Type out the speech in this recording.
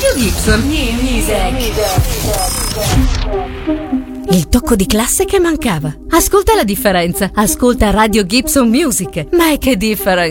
Radio Gibson. Il tocco di classe che mancava. Ascolta la differenza. Ascolta Radio Gibson Music. Ma è che differenza!